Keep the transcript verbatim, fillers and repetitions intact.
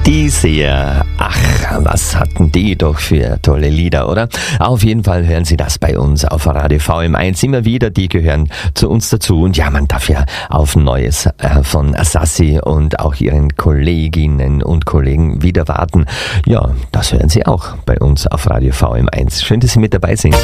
Die Seher, ach, was hatten die doch für tolle Lieder, oder? Auf jeden Fall hören Sie das bei uns auf Radio V M eins immer wieder, die gehören zu uns dazu. Und ja, man darf ja auf Neues äh, von Sassi und auch ihren Kolleginnen und Kollegen wieder warten. Ja, das hören Sie auch bei uns auf Radio V M eins. Schön, dass Sie mit dabei sind.